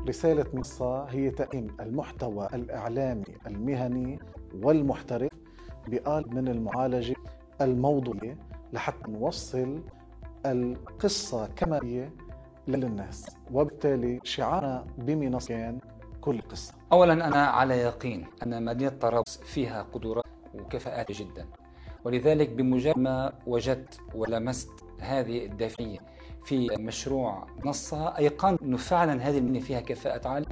رسالة منصة هي تقديم المحتوى الإعلامي المهني والمحترف بآلة من المعالجة الموضوعية لحتى نوصل القصة كما هي للناس، وبالتالي شعارنا بمنصة كان كل قصة. أولا أنا على يقين أن مدينة طرابلس فيها قدرات وكفاءات جدا، ولذلك بمجرد ما وجدت ولمست هذه الدافعية في مشروع منصة أيقنت أنه فعلا هذه المدينة فيها كفاءات عالية.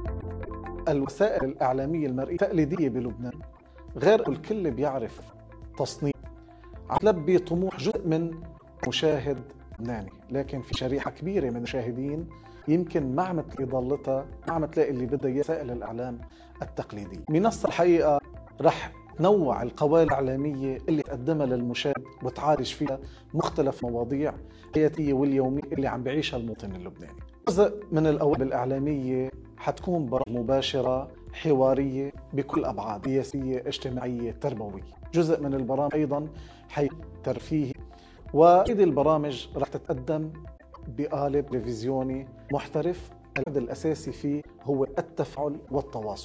الوسائل الإعلامية المرئية تقليدية بلبنان غير الكل بيعرف تصنيف عم تلبي طموح جزء من مشاهد لبناني، لكن في شريحة كبيرة من المشاهدين يمكن ما عم تلاقي ضلتها، ما عم تلاقي اللي بدها وسائل الإعلام التقليدية. منصة الحقيقة رح تنوع القوالب الإعلامية اللي تقدمها للمشاهد وتعالج فيها مختلف مواضيع الحياتية واليومية اللي عم بيعيشها المواطن اللبناني. جزء من القوالب الإعلامية حتكون برامج مباشرة حوارية بكل أبعاد، سياسية، اجتماعية، تربوية. جزء من البرامج أيضا حي ترفيهي، وهذه البرامج رح تتقدم بقالب تلفزيوني محترف. الهدف الأساسي فيه هو التفاعل والتواصل.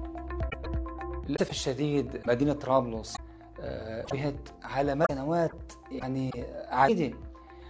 للأسف الشديد مدينة طرابلس شهدت على سنوات يعني عديدة،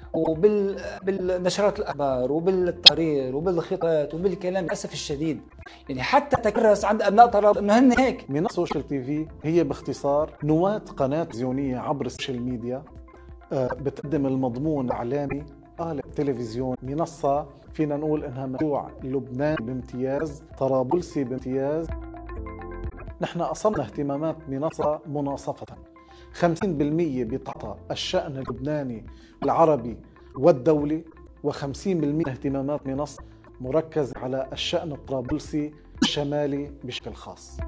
وبالنشرات الأخبار وبالتقارير وبالخطابات وبالكلام، للأسف الشديد يعني حتى تكرس عند أبناء طرابلس إنه هن هيك. منصة سوشيال تي في هي باختصار نواة قناة تلفزيونية عبر السوشيال ميديا بتقدم المضمون الإعلامي قالب تلفزيون. منصة فينا نقول إنها مشروع لبنان بامتياز، طرابلسي بامتياز. نحن أصلنا اهتمامات منصة مناصفة 50% بتعطى الشأن اللبناني العربي والدولي، و50% اهتمامات منصة مركز على الشأن الطرابلسي الشمالي بشكل خاص.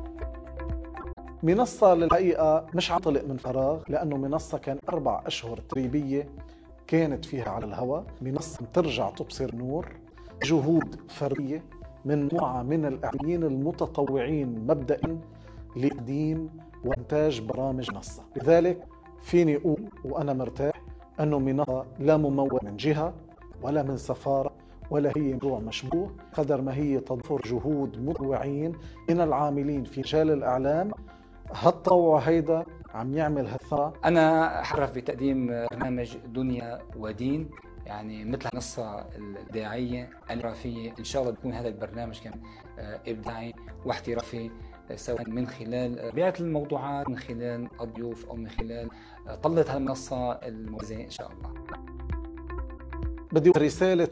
منصة للحقيقة مش عطلق من فراغ، لأنه منصة كان 4 أشهر تدريبية كانت فيها على الهواء. منصة ترجع تبصر نور، جهود فردية من مجموعة من الإعلاميين المتطوعين مبدئيا لتقديم وإنتاج برامج منصة. لذلك فيني أقول وأنا مرتاح أنه منصة لا ممول من جهة ولا من سفارة ولا هي مشروع مشبوه، قدر ما هي تضفر جهود متطوعين من العاملين في مجال الإعلام. هالتطوع هيدا عم يعمل هالثرى. أنا حرف بتقديم برنامج دنيا ودين، يعني مثل منصة الإبداعية الإحترافية. إن شاء الله بيكون هذا البرنامج كان إبداعي واحترافي، سواء من خلال بيعة الموضوعات، من خلال الضيوف، أو من خلال طلة هالمنصة المميزة إن شاء الله. بدي رسالة